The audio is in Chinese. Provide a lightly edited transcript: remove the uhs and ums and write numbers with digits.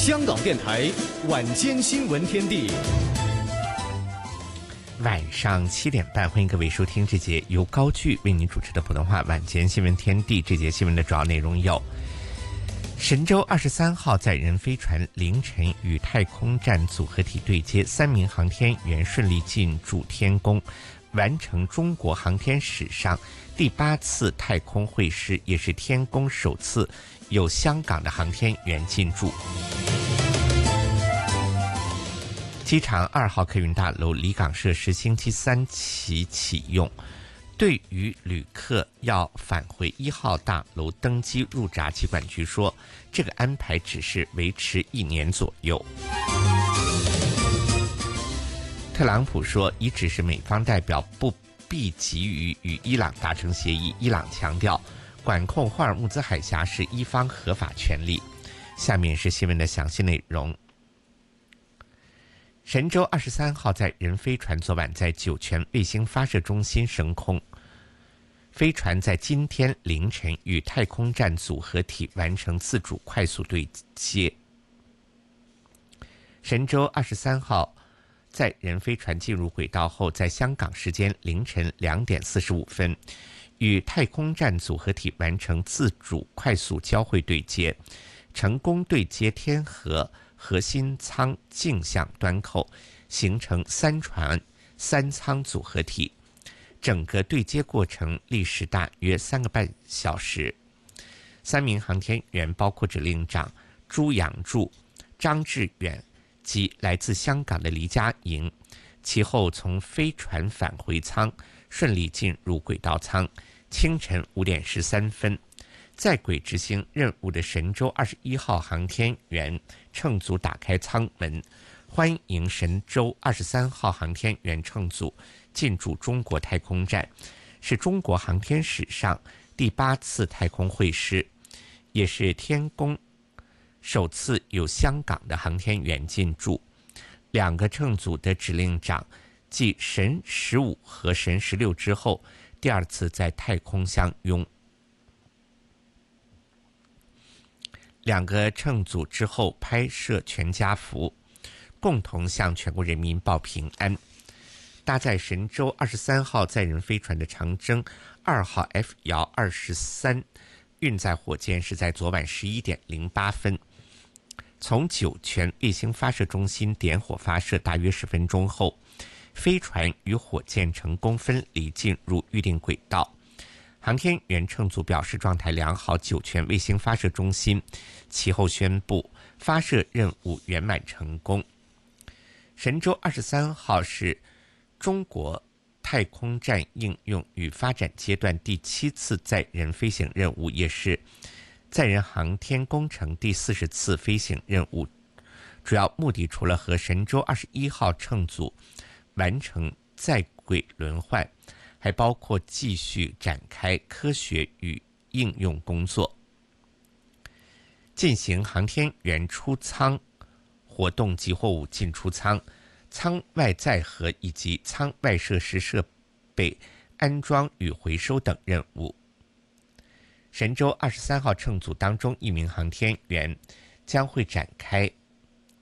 香港电台晚间新闻天地， 晚上7点半，欢迎各位收听这节由高炬为您主持的普通话晚间新闻天地。这节新闻的主要内容有：神舟23号载人飞船凌晨与太空站组合体对接，3名航天员顺利进驻天宫，完成中国航天史上第8次太空会师，也是天宫首次有香港的航天员进驻。机场2号客运大楼离港设施星期3起启用，对于旅客要返回1号大楼登机入闸，机管局说，这个安排只是维持1年左右。特朗普说，已指示美方代表不必急于与伊朗达成协议。伊朗强调，管控霍尔木兹海峡是伊方合法权利。下面是新闻的详细内容。神舟23号载人飞船昨晚在酒泉卫星发射中心升空，飞船在今天凌晨与太空站组合体完成自主快速对接。神舟23号载人飞船进入轨道后，在香港时间凌晨2点45分，与太空站组合体完成自主快速交会对接，成功对接天河核心舱径向端口，形成3船3舱组合体。整个对接过程历时大约3个半小时。3名航天员包括指令长朱杨柱、张志远及来自香港的黎佳莹，其后从飞船返回舱顺利进入轨道舱。清晨5点13分，在轨执行任务的神舟21号航天员乘组打开舱门，欢迎神舟23号航天员乘组进驻中国太空站，是中国航天史上第8次太空会师，也是天宫首次有香港的航天员进驻。2个乘组的指令长继神15和神16之后，第2次在太空相拥。2个乘组之后拍摄全家福，共同向全国人民报平安。搭载神舟23号载人飞船的长征2号 F 遥23运载火箭是在昨晚11点08分，从酒泉卫星发射中心点火发射大约10分钟后，飞船与火箭成功分离进入预定轨道。航天员乘组表示状态良好，酒泉卫星发射中心其后宣布发射任务圆满成功。神舟23号是中国太空站应用与发展阶段第7次载人飞行任务，也是载人航天工程第40次飞行任务。主要目的除了和神舟21号乘组完成在轨轮换，还包括继续展开科学与应用工作，进行航天员出舱活动及货物进出舱、舱外载荷以及舱外设施设备安装与回收等任务。神舟23号乘组当中，1名航天员将会展开